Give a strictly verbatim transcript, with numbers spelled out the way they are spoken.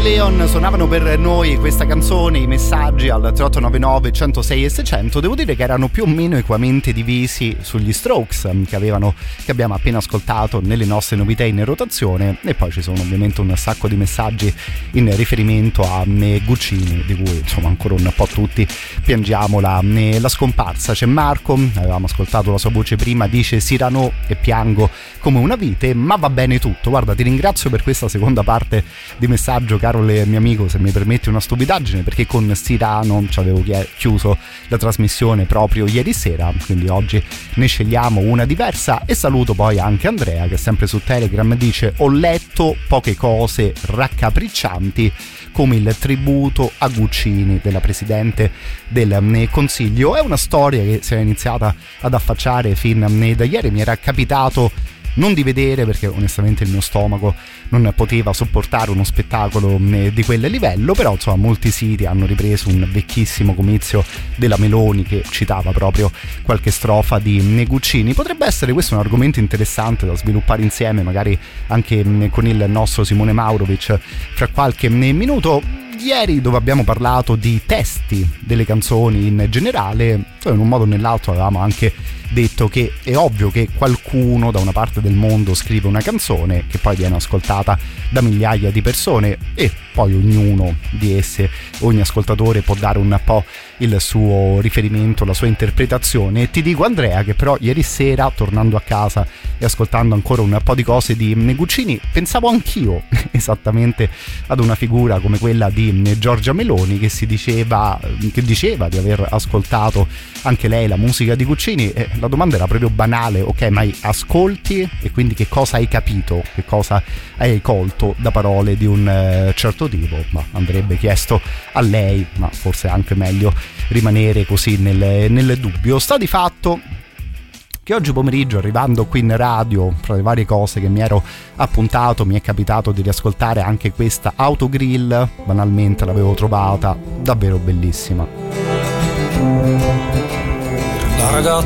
Leon suonavano per noi questa canzone, i messaggi al tre otto nove nove, centosei e seicento. Devo dire che erano più o meno equamente divisi sugli Strokes che, avevano, che abbiamo appena ascoltato nelle nostre novità in rotazione, e poi ci sono ovviamente un sacco di messaggi in riferimento a Guccini, di cui insomma ancora un po' tutti piangiamo la, la scomparsa. C'è Marco, avevamo ascoltato la sua voce prima, dice Cyrano e piango come una vite, ma va bene tutto. Guarda, ti ringrazio per questa seconda parte di messaggio, Carole, mio amico, se mi permetti una stupidaggine, perché con Cyrano ci avevo chiuso la trasmissione proprio ieri sera, quindi oggi ne scegliamo una diversa. E saluto poi anche Andrea, che sempre su Telegram dice: ho letto poche cose raccapriccianti come il tributo a Guccini della Presidente del Consiglio. È una storia che si è iniziata ad affacciare fin da ieri. Mi era capitato non di vedere, perché onestamente il mio stomaco non poteva sopportare uno spettacolo di quel livello, però insomma molti siti hanno ripreso un vecchissimo comizio della Meloni che citava proprio qualche strofa di Guccini. Potrebbe essere questo un argomento interessante da sviluppare insieme, magari anche con il nostro Simone Maurovic fra qualche minuto. Ieri, dove abbiamo parlato di testi delle canzoni in generale, in un modo o nell'altro avevamo anche detto che è ovvio che qualcuno da una parte del mondo scrive una canzone che poi viene ascoltata da migliaia di persone, e poi ognuno di esse, ogni ascoltatore può dare un po' il suo riferimento, la sua interpretazione. E ti dico, Andrea, che però ieri sera, tornando a casa e ascoltando ancora un po' di cose di Guccini, pensavo anch'io esattamente ad una figura come quella di Giorgia Meloni, che si diceva che diceva di aver ascoltato anche lei la musica di Guccini. E la domanda era proprio banale: ok, ma ascolti, e quindi che cosa hai capito, che cosa hai colto da parole di un eh, certo tipo? Ma andrebbe chiesto a lei, ma forse è anche meglio rimanere così nel, nel dubbio. Sta di fatto che oggi pomeriggio, arrivando qui in radio, fra le varie cose che mi ero appuntato, mi è capitato di riascoltare anche questa Autogrill. Banalmente l'avevo trovata davvero bellissima. La ragazza